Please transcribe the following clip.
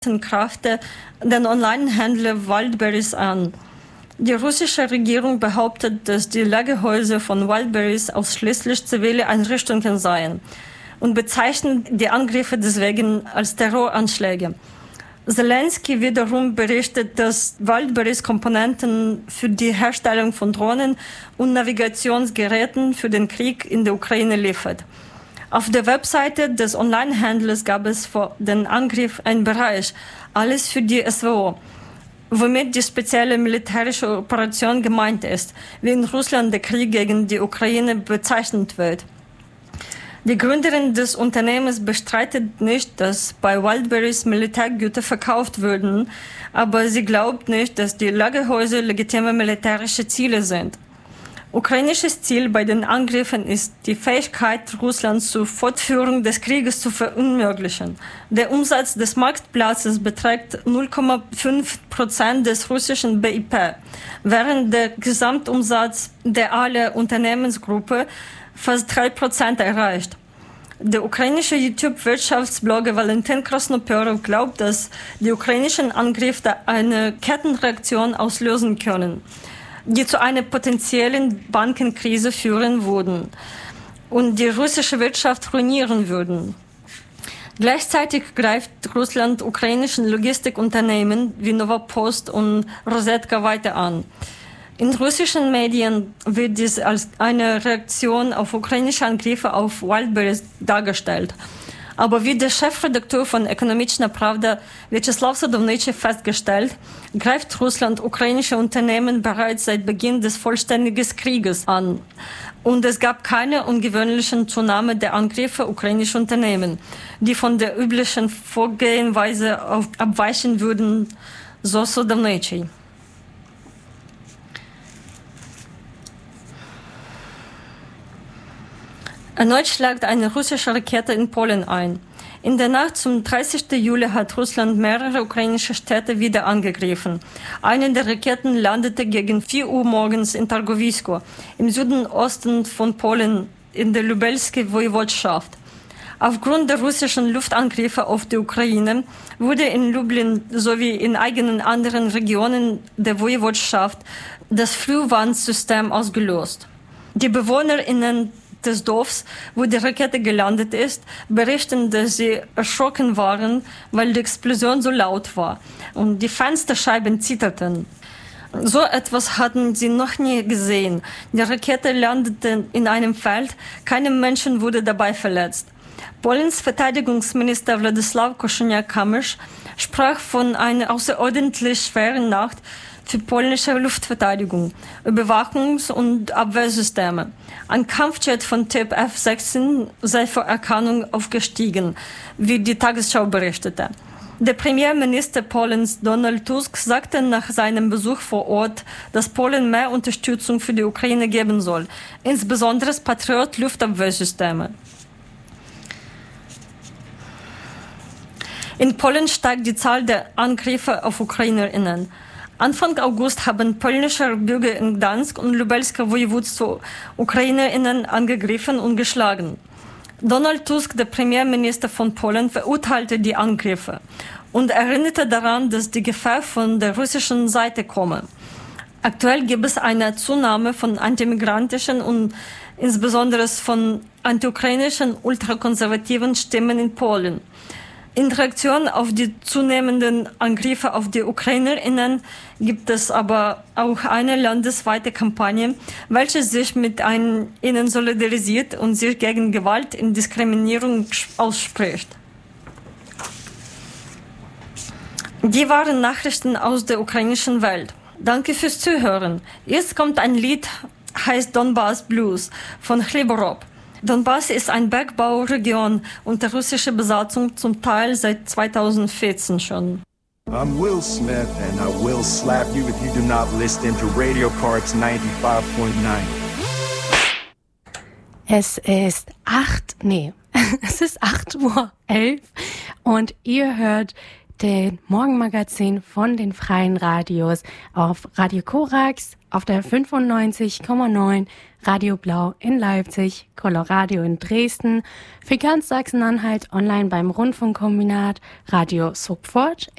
Kräfte den Onlinehandel Wildberries an. Die russische Regierung behauptet, dass die Lagerhäuser von Wildberries ausschließlich zivile Einrichtungen seien und bezeichnet die Angriffe deswegen als Terroranschläge. Zelensky wiederum berichtet, dass Wildberries Komponenten für die Herstellung von Drohnen und Navigationsgeräten für den Krieg in der Ukraine liefert. Auf der Webseite des Onlinehandels gab es vor dem Angriff einen Bereich, alles für die SWO, womit die spezielle militärische Operation gemeint ist, wie in Russland der Krieg gegen die Ukraine bezeichnet wird. Die Gründerin des Unternehmens bestreitet nicht, dass bei Wildberries Militärgüter verkauft würden, aber sie glaubt nicht, dass die Lagerhäuser legitime militärische Ziele sind. Ukrainisches Ziel bei den Angriffen ist, die Fähigkeit Russlands zur Fortführung des Krieges zu verunmöglichen. Der Umsatz des Marktplatzes beträgt 0,5% des russischen BIP, während der Gesamtumsatz der aller Unternehmensgruppe fast 3% erreicht. Der ukrainische YouTube-Wirtschaftsblogger Valentin Krasnoperov glaubt, dass die ukrainischen Angriffe eine Kettenreaktion auslösen können, die zu einer potenziellen Bankenkrise führen würden und die russische Wirtschaft ruinieren würden. Gleichzeitig greift Russland ukrainischen Logistikunternehmen wie Novopost und Rosetka weiter an. In russischen Medien wird dies als eine Reaktion auf ukrainische Angriffe auf Wildberries dargestellt. Aber wie der Chefredakteur von Ekonomiczna Prawda Vyacheslav Sadovnicy festgestellt, greift Russland ukrainische Unternehmen bereits seit Beginn des vollständigen Krieges an. Und es gab keine ungewöhnlichen Zunahme der Angriffe ukrainischer Unternehmen, die von der üblichen Vorgehensweise abweichen würden, so Sadovnicy. Erneut schlägt eine russische Rakete in Polen ein. In der Nacht zum 30. Juli hat Russland mehrere ukrainische Städte wieder angegriffen. Eine der Raketen landete gegen 4 Uhr morgens in Targowisko, im Südosten von Polen, in der Lubelskiej Woiwodschaft. Aufgrund der russischen Luftangriffe auf die Ukraine wurde in Lublin sowie in einigen anderen Regionen der Woiwodschaft das Frühwarnsystem ausgelöst. Die BewohnerInnen des Dorfs, wo die Rakete gelandet ist, berichten, dass sie erschrocken waren, weil die Explosion so laut war und die Fensterscheiben zitterten. So etwas hatten sie noch nie gesehen. Die Rakete landete in einem Feld, keinem Menschen wurde dabei verletzt. Polens Verteidigungsminister Władysław Kosiniak-Kamysz sprach von einer außerordentlich schweren Nacht für polnische Luftverteidigung, Überwachungs- und Abwehrsysteme. Ein Kampfjet von Typ F-16 sei vor Erkennung aufgestiegen, wie die Tagesschau berichtete. Der Premierminister Polens Donald Tusk sagte nach seinem Besuch vor Ort, dass Polen mehr Unterstützung für die Ukraine geben soll, insbesondere Patriot-Luftabwehrsysteme. In Polen steigt die Zahl der Angriffe auf UkrainerInnen. Anfang August haben polnische Bürger in Gdansk und Lubelsker Województwo UkrainerInnen angegriffen und geschlagen. Donald Tusk, der Premierminister von Polen, verurteilte die Angriffe und erinnerte daran, dass die Gefahr von der russischen Seite komme. Aktuell gibt es eine Zunahme von antimigrantischen und insbesondere von antiukrainischen ultrakonservativen Stimmen in Polen. In Reaktion auf die zunehmenden Angriffe auf die UkrainerInnen gibt es aber auch eine landesweite Kampagne, welche sich mit ihnen solidarisiert und sich gegen Gewalt und Diskriminierung ausspricht. Die waren Nachrichten aus der ukrainischen Welt. Danke fürs Zuhören. Jetzt kommt ein Lied, heißt Donbass Blues von Chleborob. Donbass ist eine Bergbauregion unter russischer Besatzung, zum Teil seit 2014 schon. I'm Will Smith and I will slap you if you do not listen to Radio Parks 95.9. Es ist 8:11 Uhr und ihr hört den Morgenmagazin von den Freien Radios auf Radio Korax, auf der 95,9, Radio Blau in Leipzig, Coloradio in Dresden, für ganz Sachsen-Anhalt online beim Rundfunkkombinat, Radio Sopfort